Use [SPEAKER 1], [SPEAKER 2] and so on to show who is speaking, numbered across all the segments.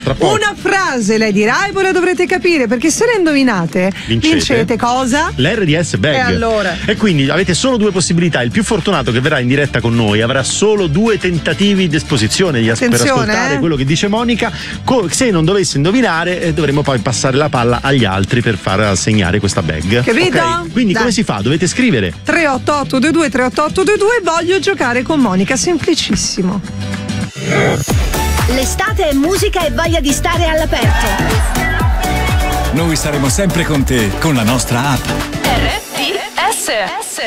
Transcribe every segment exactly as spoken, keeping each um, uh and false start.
[SPEAKER 1] Una frase lei dirà e voi la dovrete capire, perché se le indovinate
[SPEAKER 2] vincete,
[SPEAKER 1] vincete cosa?
[SPEAKER 2] L'R D S Bag.
[SPEAKER 1] E allora?
[SPEAKER 2] E quindi avete solo due possibilità. Il più fortunato che verrà in diretta con noi avrà solo due tentativi di esposizione per ascoltare
[SPEAKER 1] eh?
[SPEAKER 2] quello che dice Monica. Se non dovesse indovinare, eh, dovremo poi passare la palla agli altri per far assegnare questa bag.
[SPEAKER 1] Capito?
[SPEAKER 2] Okay? Quindi
[SPEAKER 1] Dai.
[SPEAKER 2] come si fa? Dovete scrivere
[SPEAKER 1] tre otto otto due due tre otto otto due due. Voglio giocare con Monica, semplicissimo.
[SPEAKER 3] L'estate è musica e voglia di stare all'aperto.
[SPEAKER 4] Noi saremo sempre con te con la nostra app.
[SPEAKER 3] R D S.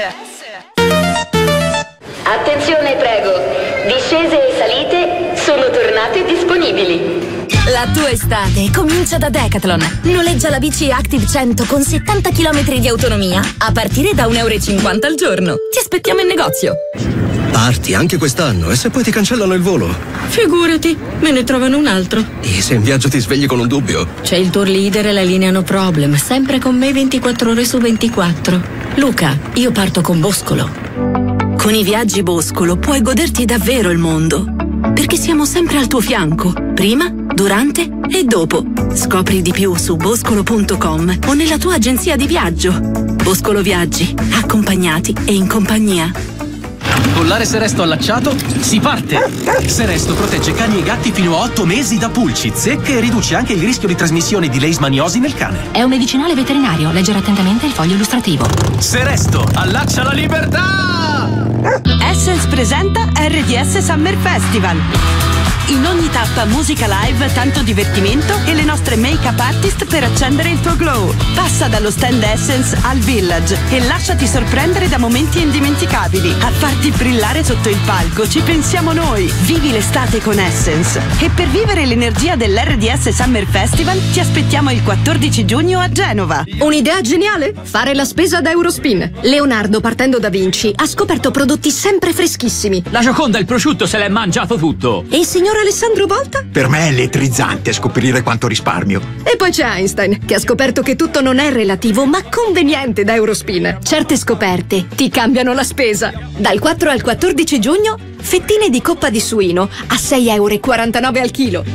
[SPEAKER 3] Attenzione, prego. Discese e salite sono tornate disponibili. La tua estate comincia da Decathlon. Noleggia la bici Active cento con settanta chilometri di autonomia a partire da un euro e cinquanta al giorno. Ti aspettiamo in negozio.
[SPEAKER 5] Parti anche quest'anno e se poi ti cancellano il volo?
[SPEAKER 6] Figurati, me ne trovano un altro.
[SPEAKER 5] E se in viaggio ti svegli con un dubbio?
[SPEAKER 6] C'è il tour leader e la linea No Problem, sempre con me ventiquattro ore su ventiquattro. Luca, io parto con Boscolo. Con i viaggi Boscolo puoi goderti davvero il mondo, perché siamo sempre al tuo fianco, prima, durante e dopo. Scopri di più su boscolo punto com o nella tua agenzia di viaggio. Boscolo Viaggi, accompagnati e in compagnia.
[SPEAKER 7] Collare Seresto allacciato, si parte! Seresto protegge cani e gatti fino a otto mesi da pulci, zecche e riduce anche il rischio di trasmissione di leishmaniosi nel cane.
[SPEAKER 8] È un medicinale veterinario, leggere attentamente il foglio illustrativo.
[SPEAKER 7] Seresto, allaccia la libertà!
[SPEAKER 9] Essence presenta R D S Summer Festival. In ogni tappa musica live, tanto divertimento e le nostre make-up artist per accendere il tuo glow. Passa dallo stand Essence al Village e lasciati sorprendere da momenti indimenticabili. A farti brillare sotto il palco ci pensiamo noi. Vivi l'estate con Essence. E per vivere l'energia dell'R D S Summer Festival ti aspettiamo il quattordici giugno a Genova.
[SPEAKER 6] Un'idea geniale? Fare la spesa ad Eurospin. Leonardo, partendo da Vinci, ha scoperto prodotti sempre freschissimi.
[SPEAKER 10] La Gioconda il prosciutto se l'è mangiato tutto.
[SPEAKER 6] E il signor Alessandro Volta?
[SPEAKER 11] Per me è elettrizzante scoprire quanto risparmio.
[SPEAKER 6] E poi c'è Einstein, che ha scoperto che tutto non è relativo, ma conveniente da Eurospin. Certe scoperte ti cambiano la spesa. Dal quattro al quattordici giugno, fettine di coppa di suino a sei e quarantanove euro al chilo.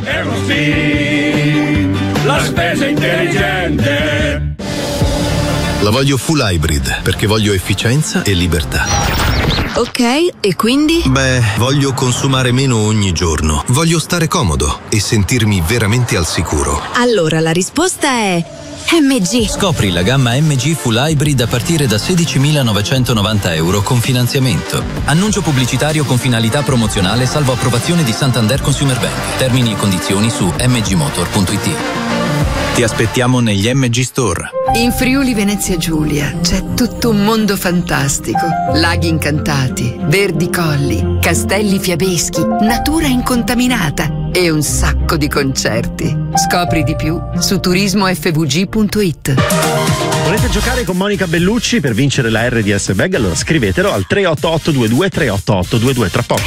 [SPEAKER 12] Eurospin, la spesa intelligente.
[SPEAKER 13] La voglio full hybrid perché voglio efficienza e libertà.
[SPEAKER 6] Ok, e quindi?
[SPEAKER 13] Beh, voglio consumare meno ogni giorno. Voglio stare comodo e sentirmi veramente al sicuro.
[SPEAKER 6] Allora la risposta è M G.
[SPEAKER 14] Scopri la gamma M G Full Hybrid a partire da sedicimilanovecentonovanta euro con finanziamento. Annuncio pubblicitario con finalità promozionale salvo approvazione di Santander Consumer Bank. Termini e condizioni su m g motor punto i t.
[SPEAKER 15] Ti aspettiamo negli M G Store.
[SPEAKER 16] In Friuli Venezia Giulia c'è tutto un mondo fantastico. Laghi incantati, verdi colli, castelli fiabeschi, natura incontaminata e un sacco di concerti. Scopri di più su turismo f v g punto i t.
[SPEAKER 2] Volete giocare con Monica Bellucci per vincere la R D S Bag? Allora scrivetelo al tre otto otto due due tre otto otto due due tra poco.